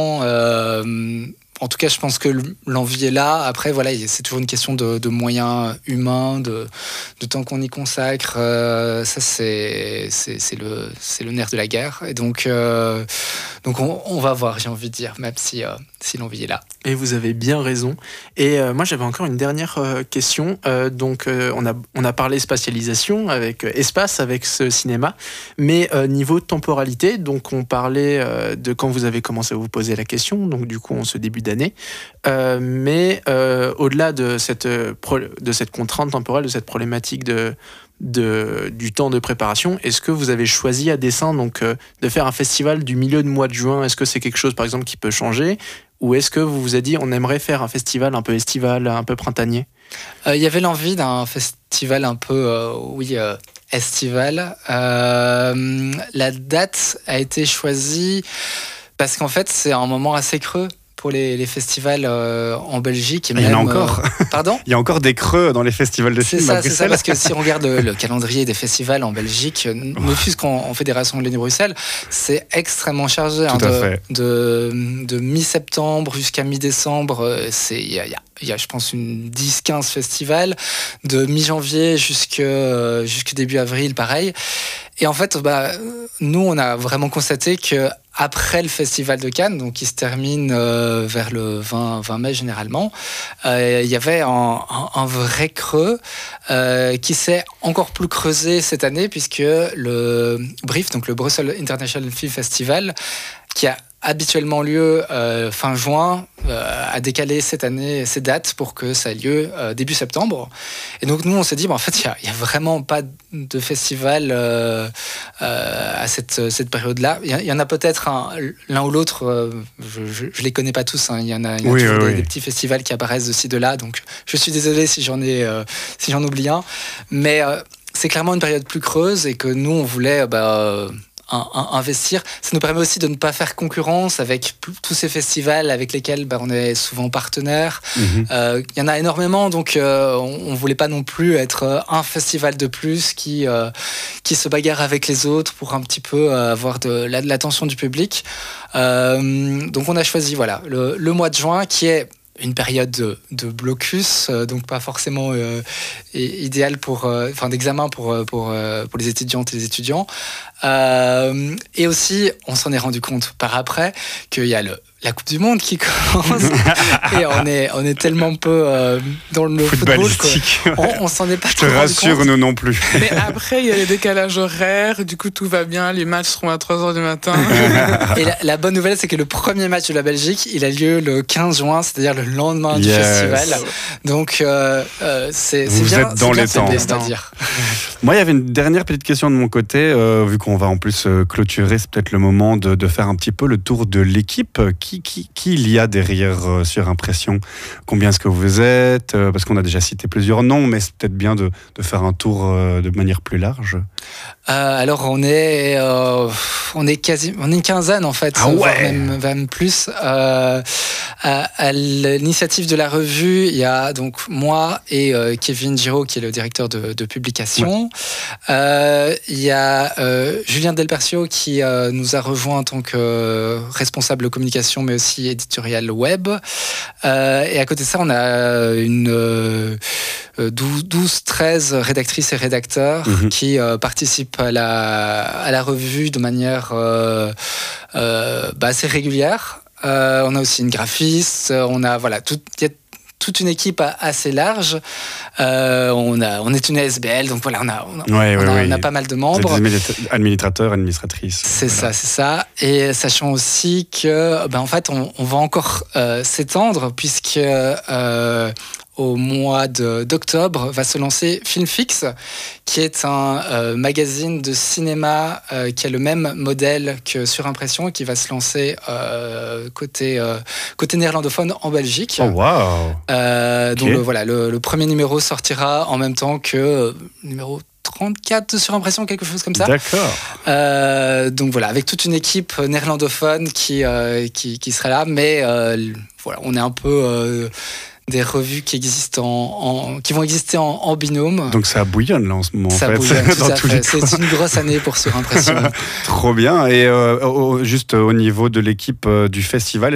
En tout cas, je pense que l'envie est là. Après, voilà, c'est toujours une question de moyens humains, de temps qu'on y consacre. Ça, c'est le nerf de la guerre. Et donc on va voir, j'ai envie de dire, même si l'envie est là. Et vous avez bien raison. Et moi, j'avais encore une dernière question. On a parlé spatialisation, avec espace, avec ce cinéma. Mais niveau temporalité, donc on parlait de quand vous avez commencé à vous poser la question, donc du coup, en ce début d'année. Mais au-delà de cette contrainte temporelle, de cette problématique du temps de préparation, est-ce que vous avez choisi à dessein de faire un festival du milieu de mois de juin? Est-ce que c'est quelque chose, par exemple, qui peut changer? Ou est-ce que vous vous êtes dit, on aimerait faire un festival un peu estival, un peu printanier? Il y avait l'envie d'un festival un peu, estival. La date a été choisie parce qu'en fait, c'est un moment assez creux pour les festivals en Belgique. Et il y en a encore. Pardon ? Il y a encore des creux dans les festivals de films à Bruxelles. C'est ça, parce que si on regarde le calendrier des festivals en Belgique, ne fût-ce qu'en Fédération Wallonie-Bruxelles, c'est extrêmement chargé. De mi-septembre jusqu'à mi-décembre, il y a, je pense, une 10-15 festivals. De mi-janvier jusqu'à début avril, pareil. Et en fait, nous, on a vraiment constaté que après le festival de Cannes, donc qui se termine vers le 20 mai généralement, il y avait un vrai creux qui s'est encore plus creusé cette année, puisque le BRIF, donc le Brussels International Film Festival, qui a habituellement lieu fin juin, a décalé cette année ses dates pour que ça ait lieu début septembre. Et donc nous, on s'est dit, en fait, il y a vraiment pas de festival à cette période-là. Il y en a peut-être l'un ou l'autre, je les connais pas tous, hein. Il y en a toujours des petits festivals qui apparaissent de ci, de là, donc je suis désolé si j'en oublie un. Mais c'est clairement une période plus creuse et que nous, on voulait investir. Ça nous permet aussi de ne pas faire concurrence avec tous ces festivals avec lesquels on est souvent partenaires. Il y en a énormément, donc on voulait pas non plus être un festival de plus qui se bagarre avec les autres pour un petit peu avoir de l'attention du public. Donc on a choisi le mois de juin, qui est une période de blocus, donc pas forcément idéale d'examen pour les étudiantes et les étudiants. Et aussi, on s'en est rendu compte par après qu'il y a la Coupe du Monde qui commence et on est tellement peu dans le football qu'on s'en est pas trop rendu compte. Je te rassure, nous non plus. Mais après, il y a les décalages horaires, du coup tout va bien, les matchs seront à 3h du matin. Et la bonne nouvelle, c'est que le premier match de la Belgique, il a lieu le 15 juin, c'est-à-dire le lendemain du festival. Donc c'est vous bien, êtes dans les temps. C'est-à-dire. Moi, il y avait une dernière petite question de mon côté, vu qu'on va en plus clôturer, c'est peut-être le moment de faire un petit peu le tour de l'équipe. Qui il y a derrière Surimpression? Combien est-ce que vous êtes? Parce qu'on a déjà cité plusieurs noms, mais c'est peut-être bien de faire un tour de manière plus large. Alors on est une quinzaine en fait, voire même plus. À l'initiative de la revue, il y a donc moi et Kevin Giraud qui est le directeur de publication. Il y a Julien Delpercio qui nous a rejoint en tant que responsable communication, mais aussi éditorial web. Et à côté de ça, on a une 12-13 rédactrices et rédacteurs qui participent à la revue de manière assez régulière. On a aussi une graphiste, on a il y a toute une équipe assez large. On est une ASBL, donc on a pas mal de membres. Administrateurs, administratrices. C'est ça. Et sachant aussi que, en fait, on va encore s'étendre, puisque au mois d'octobre va se lancer Filmfix, qui est un magazine de cinéma qui a le même modèle que Surimpression, et qui va se lancer côté néerlandophone en Belgique. Oh wow. Donc le premier numéro sortira en même temps que numéro 34 de Surimpression, quelque chose comme ça. D'accord. Donc avec toute une équipe néerlandophone qui sera là, mais on est un peu des revues qui existent qui vont exister en binôme. Donc ça bouillonne là en ce moment. Ça bouillonne, tout à fait. C'est une grosse année pour Surimpression. Trop bien. Et juste au niveau de l'équipe du festival,